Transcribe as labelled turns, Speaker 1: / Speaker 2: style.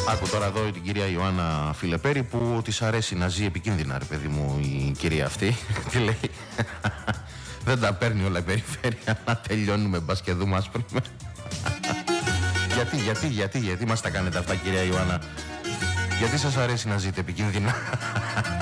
Speaker 1: Άκου τώρα εδώ την κυρία Ιωάννα Φιλεπέρη που της αρέσει να ζει επικίνδυνα, ρε παιδί μου, η κυρία αυτή. Τι λέει? Δεν τα παίρνει όλα η περιφέρεια. Να τελειώνουμε, μπας και δούμε, ας πούμε. Γιατί μας τα κάνετε αυτά, κυρία Ιωάννα? Γιατί σας αρέσει να ζείτε επικίνδυνα?